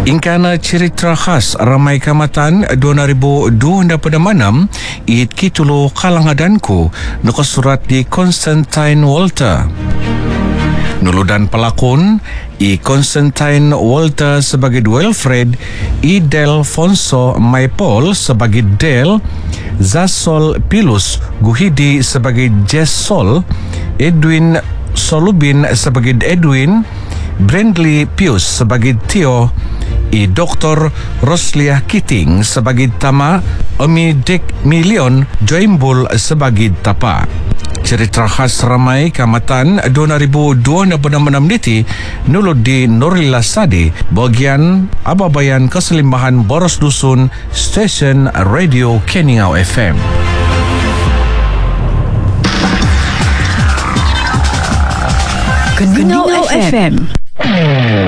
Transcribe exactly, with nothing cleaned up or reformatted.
Ingkana cerita khas ramai kamatan dua ribu dua puluh enam it kitulo kalangadanku nuko surat di Constantine Walter. Nuludan pelakon i Constantine Walter sebagai Wilfred, i Delfonso Maipol sebagai Del, Zasol Pilus Guhidi sebagai Jessol, Edwin Solubin sebagai Edwin, Brandley Pius sebagai Theo, i Doktor Roslia Keating sebagai Tama, Omi Dek Milion Joimbul sebagai Tapa. Cerita khas ramai kamatan dua ribu dua puluh enam niti nulud di Nurila Sadi bagian Ababayan Keselimbahan Boros Dusun Stesen Radio Keningau F M. Keningau F M.